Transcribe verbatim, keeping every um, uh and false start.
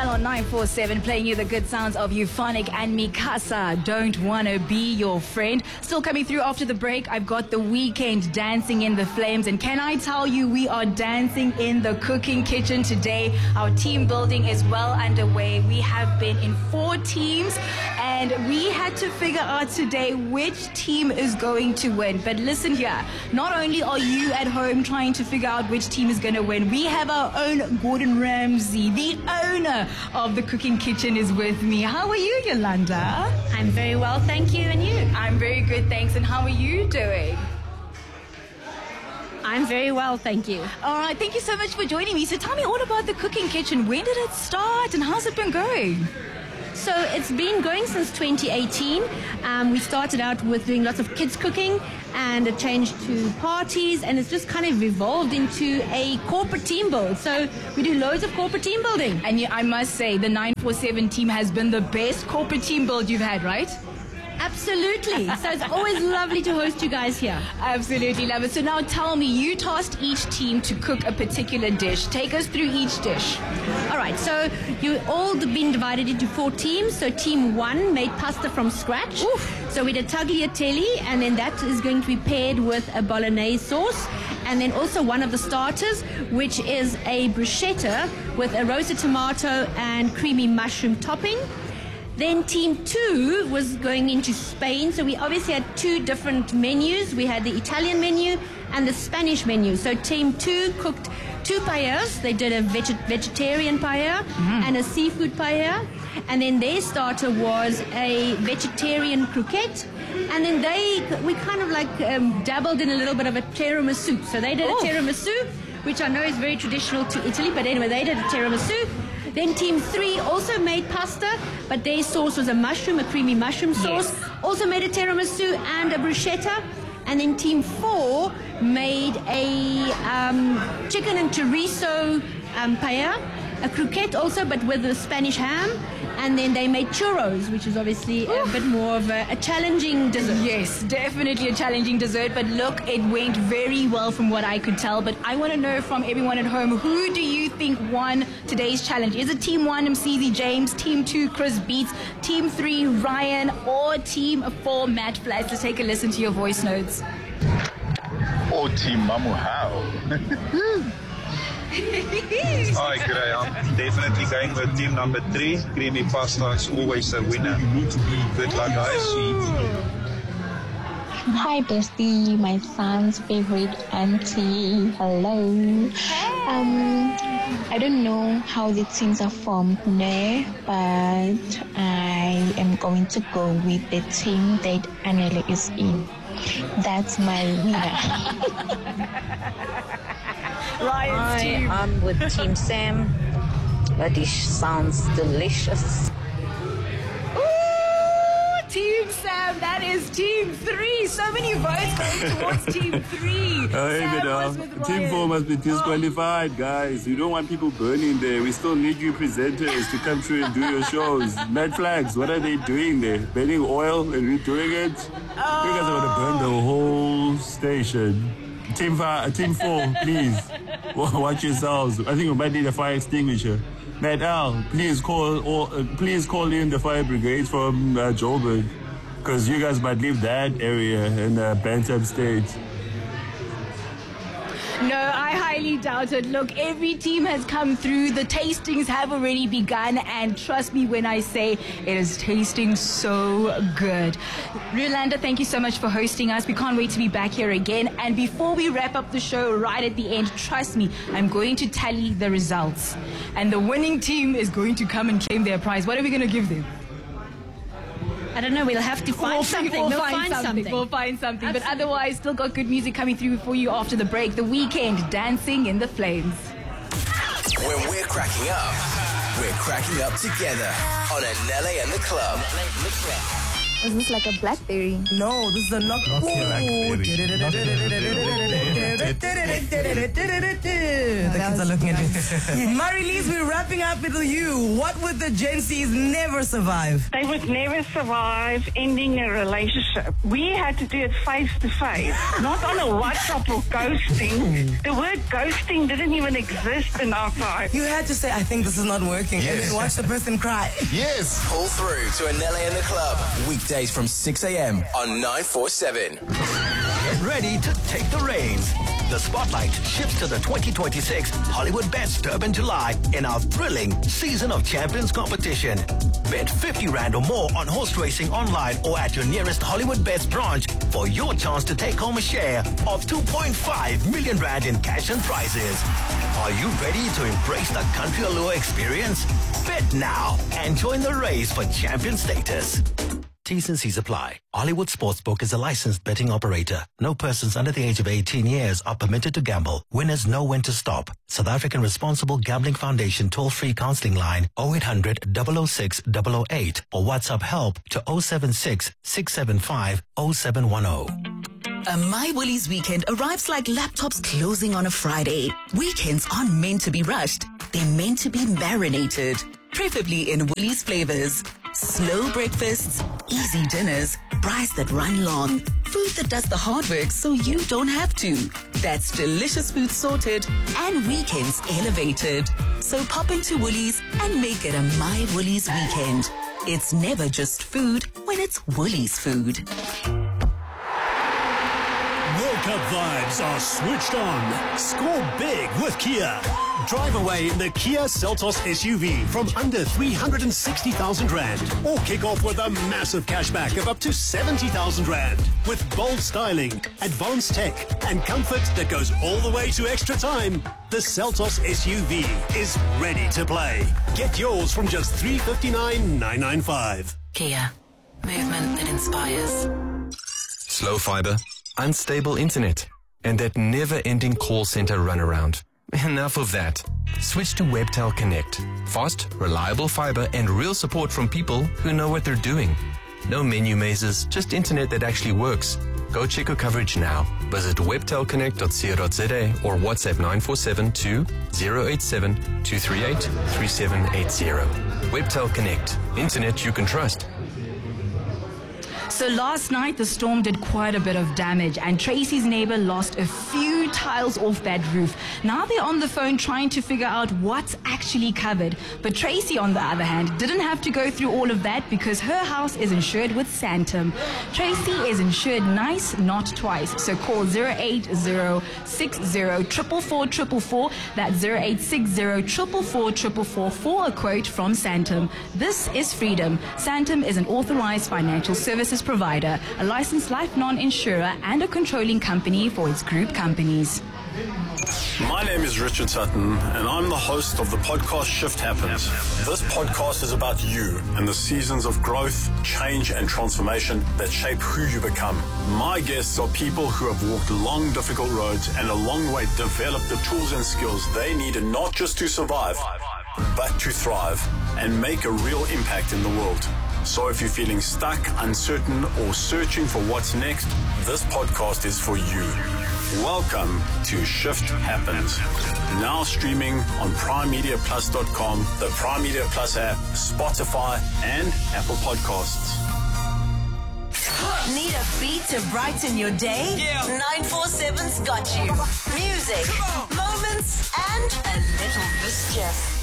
Style on nine four seven, playing you the good sounds of Euphonic and Mikasa. Don't wanna be your friend. Still coming through after the break. I've got The Weeknd, Dancing in the Flames. And can I tell you, we are dancing in the cooking kitchen today. Our team building is well underway. We have been in four teams and we had to figure out today which team is going to win. But listen here, not only are you at home trying to figure out which team is going to win, we have our own Gordon Ramsay, the owner of the cooking kitchen, is with me. How are you, Yolanda? I'm very well, thank you. And you? I'm very good, thanks. And how are you doing? I'm very well, thank you. All right, thank you so much for joining me. So tell me all about the cooking kitchen. When did it start and how's it been going? So it's been going since twenty eighteen. Um, we started out with doing lots of kids cooking and it changed to parties, and it's just kind of evolved into a corporate team build. So we do loads of corporate team building. And yeah, I must say, the nine four seven team has been the best corporate team build you've had, right? Absolutely. So it's always lovely to host you guys here. Absolutely love it. So now tell me, you tasked each team to cook a particular dish. Take us through each dish. All right, so you all been divided into four teams. So team one made pasta from scratch. Oof. So we did tagliatelle, and then that is going to be paired with a bolognese sauce. And then also one of the starters, which is a bruschetta with a roasted tomato and creamy mushroom topping. Then team two was going into Spain. So we obviously had two different menus. We had the Italian menu and the Spanish menu. So team two cooked two paellas. They did a veg- vegetarian paella mm. and a seafood paella. And then their starter was a vegetarian croquette. And then they, we kind of like um, dabbled in a little bit of a tiramisu. So they did oh. a tiramisu, which I know is very traditional to Italy. But anyway, they did a tiramisu. Then team three also made pasta, but their sauce was a mushroom, a creamy mushroom sauce. Yes. Also made a tiramisu and a bruschetta. And then team four made a um, chicken and chorizo um, paella, a croquette also, but with the Spanish ham. And then they made churros, which is obviously Oof. a bit more of a, a challenging dessert. Yes, definitely a challenging dessert. But look, it went very well from what I could tell. But I want to know from everyone at home, who do you think won today's challenge? Is it team one, Msizi James, team two, Chris Beats, team three, Ryan, or team four, Matt Flats? Let's take a listen to your voice notes. Or team Mamu How. Hi, g'day. I'm definitely going with team number three. Creamy pasta is always a winner. Good luck, guys. Hi, bestie. My son's favorite auntie. Hello. Um, I don't know how the teams are formed there, but I am going to go with the team that Anele is in. That's my winner. Ryan's team. I'm with Team Sam. That dish sounds delicious. Ooh, Team Sam, that is team three. So many votes going towards team three. Hey, Sam uh, was with team Ryan. four must be disqualified, oh. guys. We don't want people burning there. We still need you presenters to come through and do your shows. Mad Flags, what are they doing there? Burning oil and redoing it? Oh. You guys are going to burn the whole station. Team five, team four, please watch yourselves. I think we might need a fire extinguisher. Matt Al, please call, or, uh, please call in the fire brigade from uh, Joburg, because you guys might leave that area in a Bantam state. No, I highly doubt it. Look, every team has come through. The tastings have already begun, and trust me when I say it is tasting so good. Yolanda, thank you so much for hosting us. We can't wait to be back here again. And before we wrap up the show right at the end, trust me, I'm going to tally the results. And the winning team is going to come and claim their prize. What are we going to give them? I don't know, we'll have to find we'll something. We'll, we'll find, find something. something. We'll find something. Absolutely. But otherwise, still got good music coming through for you after the break. The Weeknd, Dancing in the Flames. When we're cracking up, we're cracking up together on Anele and the Club. Is this like a blackberry? No, this is a knock. The kids are looking at me. Marie-Lise, we're wrapping up with you. What would the Gen Zs never survive? They would never survive ending a relationship. We had to do it face to face, not on a WhatsApp or ghosting. The word ghosting didn't even exist in our time. You had to say, I think this is not working, yes. And then watch the person cry. Yes. Pull through to Anele in the Club. Weekdays from six a.m. on nine forty-seven. Get ready to take the reins. The spotlight shifts to the twenty twenty-six Hollywood Bets Durban July in our thrilling Season of Champions competition. Bet fifty rand or more on horse racing online or at your nearest Hollywood Bets branch for your chance to take home a share of two point five million rand in cash and prizes. Are you ready to embrace the country allure experience? Bet now and join the race for champion status. T's and C's apply. Hollywood Sportsbook is a licensed betting operator. No persons under the age of eighteen years are permitted to gamble. Winners know when to stop. South African Responsible Gambling Foundation toll-free counseling line oh eight hundred, double oh six, double oh eight or WhatsApp help to oh seven six, six seven five, oh seven one oh. A My Woolies weekend arrives like laptops closing on a Friday. Weekends aren't meant to be rushed. They're meant to be marinated, preferably in Woolies flavors. Slow breakfasts, easy dinners, fries that run long, food that does the hard work so you don't have to. That's delicious food sorted and weekends elevated. So pop into Woolies and make it a My Woolies weekend. It's never just food when it's Woolies food. World Cup vibes are switched on. Score big with Kia. Drive away in the Kia Seltos S U V from under three hundred sixty thousand rand. Or kick off with a massive cashback of up to seventy thousand rand. With bold styling, advanced tech, and comfort that goes all the way to extra time, the Seltos S U V is ready to play. Get yours from just three hundred fifty-nine thousand nine hundred ninety-five. Kia. Movement that inspires. Slow fiber, unstable internet, and that never-ending call center runaround. Enough of that. Switch to Webtel Connect. Fast, reliable fiber and real support from people who know what they're doing. No menu mazes, just internet that actually works. Go check your coverage now. Visit webtel connect dot co dot za or WhatsApp nine four seven two, zero eight seven, two three eight, three seven eight zero. Webtel Connect. Internet you can trust. So last night, the storm did quite a bit of damage and Tracy's neighbor lost a few tiles off that roof. Now they're on the phone trying to figure out what's actually covered. But Tracy, on the other hand, didn't have to go through all of that because her house is insured with Santam. Tracy is insured nice, not twice. So call zero eight zero six zero four four four four four. That's zero eight six zero four four four four for a quote from Santam. This is Freedom. Santam is an authorized financial services provider, a licensed life non-insurer, and a controlling company for its group companies. My name is Richard Sutton, and I'm the host of the podcast Shift Happens. This podcast is about you and the seasons of growth, change, and transformation that shape who you become. My guests are people who have walked long, difficult roads and along the way developed the tools and skills they need not just to survive, but to thrive and make a real impact in the world. So if you're feeling stuck, uncertain, or searching for what's next, this podcast is for you. Welcome to Shift Happens. Now streaming on prime media plus dot com, the Prime Media Plus app, Spotify, and Apple Podcasts. Need a beat to brighten your day? Yeah. nine four seven's got you. Music, moments, and a little mischief.